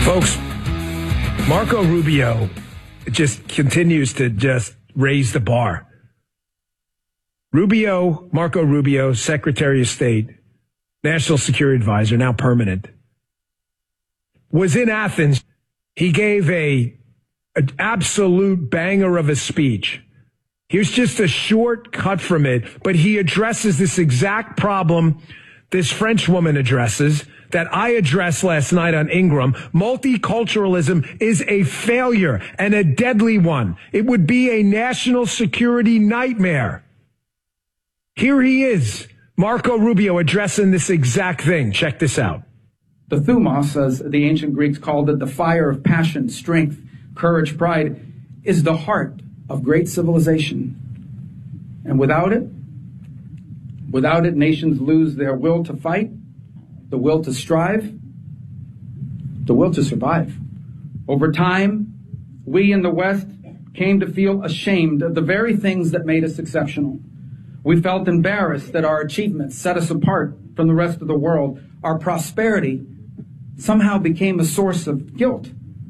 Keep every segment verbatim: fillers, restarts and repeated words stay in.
Folks, Marco Rubio just continues to just raise the bar. Rubio, Marco Rubio, Secretary of State, National Security Advisor, now permanent, was in Athens. He gave a an absolute banger of a speech. Here's just a short cut from it, but he addresses this exact problem this French woman addresses, that I addressed last night on Ingram. Multiculturalism is a failure and a deadly one. It would be a national security nightmare. Here he is, Marco Rubio, addressing this exact thing. Check this out. The thumos, as the ancient Greeks called it, the fire of passion, strength, courage, pride, is the heart of great civilization. And without it, without it, nations lose their will to fight, the will to strive, the will to survive. Over time, we in the West came to feel ashamed of the very things that made us exceptional. We felt embarrassed that our achievements set us apart from the rest of the world. Our prosperity somehow became a source of guilt.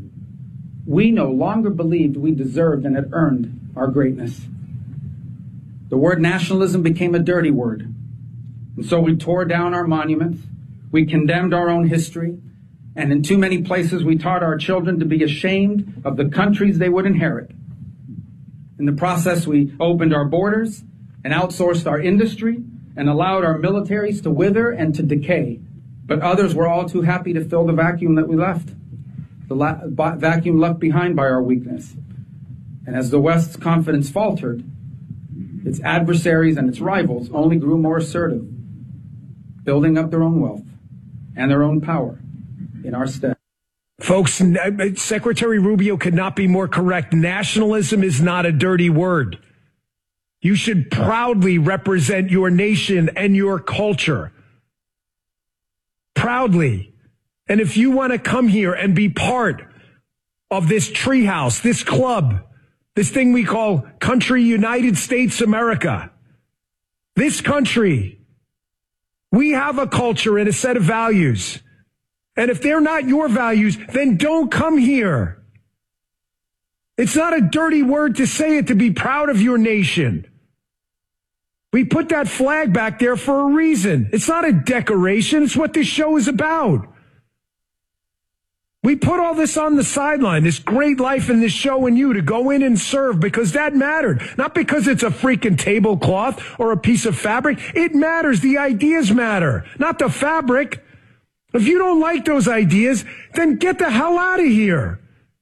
We no longer believed we deserved and had earned our greatness. The word nationalism became a dirty word. And so we tore down our monuments. We condemned our own history. And in too many places, we taught our children to be ashamed of the countries they would inherit. In the process, we opened our borders and outsourced our industry and allowed our militaries to wither and to decay. But others were all too happy to fill the vacuum that we left, the la- b- vacuum left behind by our weakness. And as the West's confidence faltered, its adversaries and its rivals only grew more assertive, building up their own wealth and their own power in our stead. Folks, Secretary Rubio could not be more correct. Nationalism is not a dirty word. You should proudly represent your nation and your culture. Proudly. And if you want to come here and be part of this treehouse, this club, this thing we call country United States America, this country, we have a culture and a set of values. And if they're not your values, then don't come here. It's not a dirty word to say it, to be proud of your nation. We put that flag back there for a reason. It's not a decoration. It's what this show is about. We put all this on the sideline, this great life in this show and you to go in and serve because that mattered. Not because it's a freaking tablecloth or a piece of fabric. It matters. The ideas matter, not the fabric. If you don't like those ideas, then get the hell out of here.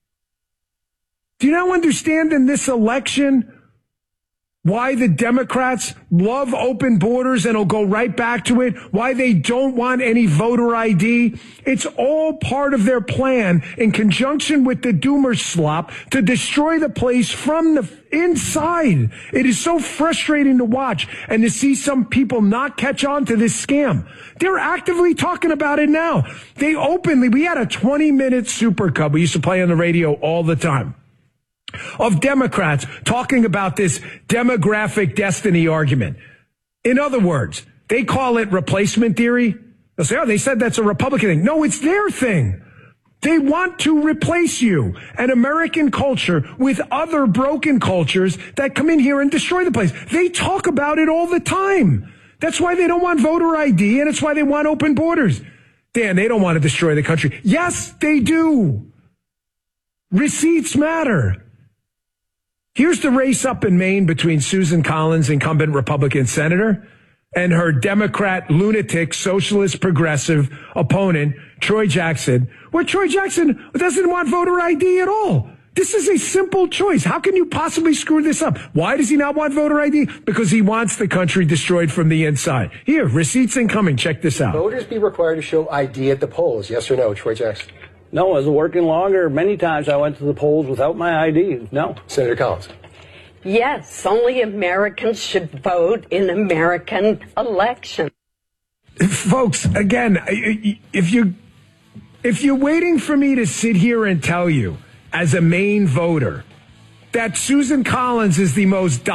Do you now understand in this election why the Democrats love open borders and will go right back to it? Why they don't want any voter I D? It's all part of their plan in conjunction with the Doomer slop to destroy the place from the inside. It is so frustrating to watch and to see some people not catch on to this scam. They're actively talking about it now. They openly, we had a twenty minute Super Cub we used to play on the radio all the time, of Democrats talking about this demographic destiny argument. In other words, they call it replacement theory. They'll say, oh, they said that's a Republican thing. No, it's their thing. They want to replace you, an American culture, with other broken cultures that come in here and destroy the place. They talk about it all the time. That's why they don't want voter I D, and it's why they want open borders. Dan, they don't want to destroy the country. Yes, they do. Receipts matter. Here's the race up in Maine between Susan Collins, incumbent Republican senator, and her Democrat, lunatic, socialist, progressive opponent, Troy Jackson, where Troy Jackson doesn't want voter I D at all. This is a simple choice. How can you possibly screw this up? Why does he not want voter I D? Because he wants the country destroyed from the inside. Here, receipts incoming. Check this out. Voters be required to show I D at the polls, yes or no, Troy Jackson? No, as a working longer, many times I went to the polls without my I D. No. Senator Collins. Yes, only Americans should vote in American elections. Folks, again, if you if you're waiting for me to sit here and tell you as a Maine voter that Susan Collins is the most